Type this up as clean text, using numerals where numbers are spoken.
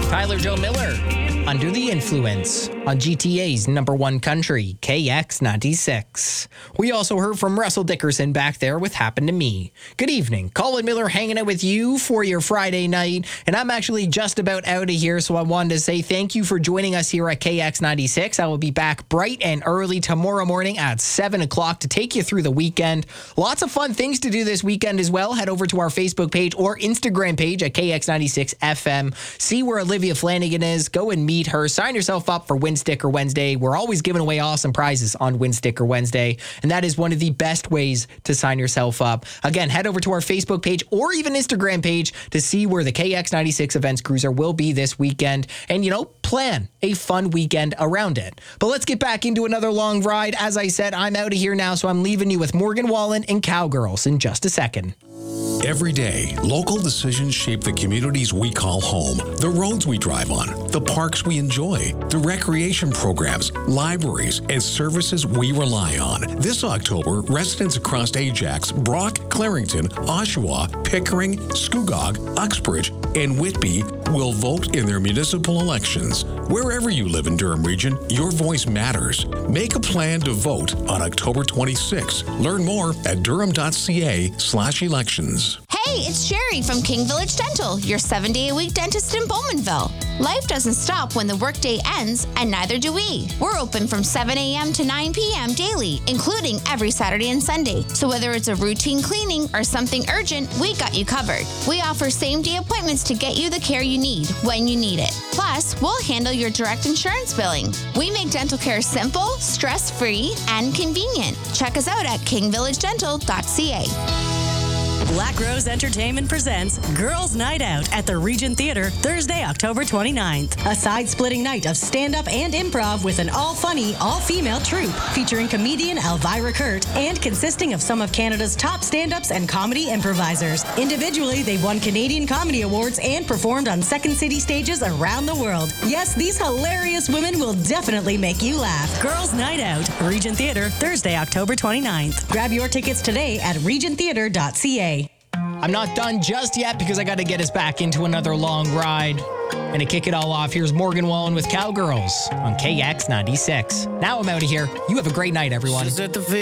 Tyler Joe Miller, Under the Influence, on GTA's number one country, KX96. We also heard from Russell Dickerson back there with Happened to Me. Good evening. Colin Miller hanging out with you for your Friday night, and I'm actually just about out of here, so I wanted to say thank you for joining us here at KX96. I will be back bright and early tomorrow morning at 7 o'clock to take you through the weekend. Lots of fun things to do this weekend as well. Head over to our Facebook page or Instagram page at KX96FM. See where Olivia Flanagan is. Go and meet her. Sign yourself up for Win Sticker Wednesday. We're always giving away awesome prizes on Win Sticker Wednesday, and that is one of the best ways to sign yourself up. Again, head over to our Facebook page or even Instagram page to see where the KX96 Events Cruiser will be this weekend, and, plan a fun weekend around it. But let's get back into another long ride. As I said, I'm out of here now, so I'm leaving you with Morgan Wallen and Cowgirls in just a second. Every day, local decisions shape the communities we call home, the roads we drive on, the parks we enjoy, the recreation programs, libraries, and services we rely on. This October, residents across Ajax, Brock, Clarington, Oshawa, Pickering, Scugog, Uxbridge, and Whitby will vote in their municipal elections. Wherever you live in Durham Region, your voice matters. Make a plan to vote on October 26. Learn more at durham.ca/elections. Hey, it's Sherry from King Village Dental, your 7-day-a-week dentist in Bowmanville. Life doesn't stop when the workday ends, and neither do we. We're open from 7 a.m. to 9 p.m. daily, including every Saturday and Sunday. So whether it's a routine cleaning or something urgent, we got you covered. We offer same-day appointments to get you the care you need when you need it. Plus, we'll handle your direct insurance billing. We make dental care simple, stress-free, and convenient. Check us out at kingvillagedental.ca. Black Rose Entertainment presents Girls Night Out at the Regent Theatre Thursday, October 29th. A side-splitting night of stand-up and improv with an all-funny, all-female troupe featuring comedian Elvira Kurt and consisting of some of Canada's top stand-ups and comedy improvisers. Individually, they've won Canadian Comedy Awards and performed on Second City stages around the world. Yes, these hilarious women will definitely make you laugh. Girls Night Out, Regent Theatre Thursday, October 29th. Grab your tickets today at regenttheatre.ca. I'm not done just yet because I got to get us back into another long ride. And to kick it all off, here's Morgan Wallen with Cowgirls on KX96. Now I'm out of here. You have a great night, everyone.